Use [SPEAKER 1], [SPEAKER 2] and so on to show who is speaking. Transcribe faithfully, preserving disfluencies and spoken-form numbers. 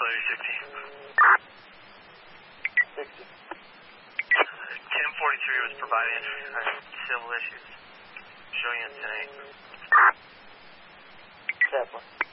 [SPEAKER 1] Lady sixteen.
[SPEAKER 2] sixty.
[SPEAKER 1] ten forty-three was providing uh, civil issues. Showing you at ten eight.
[SPEAKER 2] Zeppelin.